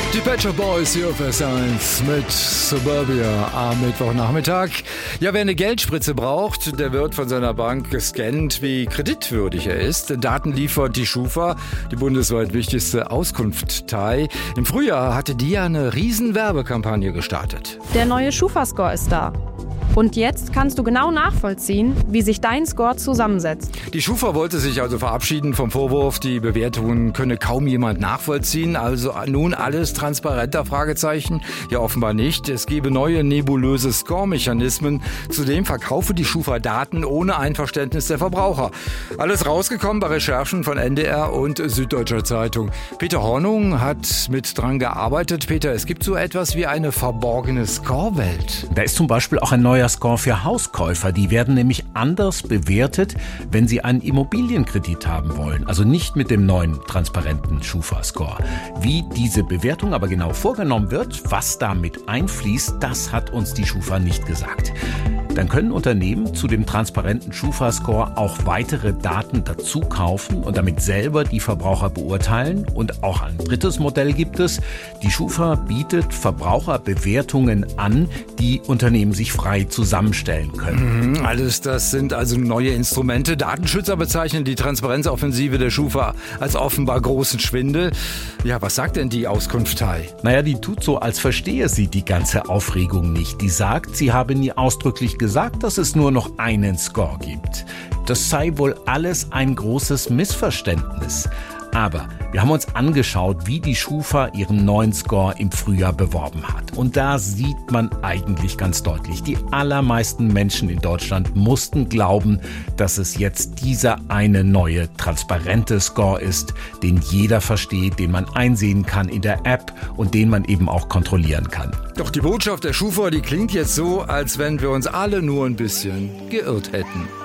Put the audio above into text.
Die Pet Shop Boys hier auf S1 mit Suburbia am Mittwochnachmittag. Ja, wer eine Geldspritze braucht, der wird von seiner Bank gescannt, wie kreditwürdig er ist. Daten liefert die Schufa, die bundesweit wichtigste Auskunftei. Im Frühjahr hatte die ja eine riesen Werbekampagne gestartet. Der neue Schufa-Score ist da. Und jetzt kannst du genau nachvollziehen, wie sich dein Score zusammensetzt. Die Schufa wollte sich also verabschieden vom Vorwurf, die Bewertungen könne kaum jemand nachvollziehen. Also nun alles transparenter? Fragezeichen. Ja, offenbar nicht. Es gebe neue nebulöse Score-Mechanismen. Zudem verkaufe die Schufa Daten ohne Einverständnis der Verbraucher. Alles rausgekommen bei Recherchen von NDR und Süddeutscher Zeitung. Peter Hornung hat mit dran gearbeitet. Peter, es gibt so etwas wie eine verborgene Score-Welt. Da ist zum Beispiel auch ein neuer Score für Hauskäufer. Die werden nämlich anders bewertet, wenn sie einen Immobilienkredit haben wollen. Also nicht mit dem neuen transparenten Schufa-Score. Wie diese Bewertung aber genau vorgenommen wird, was damit einfließt, das hat uns die Schufa nicht gesagt. Dann können Unternehmen zu dem transparenten Schufa-Score auch weitere Daten dazu kaufen und damit selber die Verbraucher beurteilen. Und auch ein drittes Modell gibt es. Die Schufa bietet Verbraucherbewertungen an, die Unternehmen sich frei zusammenstellen können. Alles das sind also neue Instrumente. Datenschützer bezeichnen die Transparenzoffensive der Schufa als offenbar großen Schwindel. Ja, was sagt denn die Auskunftei? Naja, die tut so, als verstehe sie die ganze Aufregung nicht. Die sagt, sie habe nie ausdrücklich gesagt, dass es nur noch einen Score gibt. Das sei wohl alles ein großes Missverständnis. Aber wir haben uns angeschaut, wie die Schufa ihren neuen Score im Frühjahr beworben hat. Und da sieht man eigentlich ganz deutlich, die allermeisten Menschen in Deutschland mussten glauben, dass es jetzt dieser eine neue, transparente Score ist, den jeder versteht, den man einsehen kann in der App und den man eben auch kontrollieren kann. Doch die Botschaft der Schufa, die klingt jetzt so, als wenn wir uns alle nur ein bisschen geirrt hätten.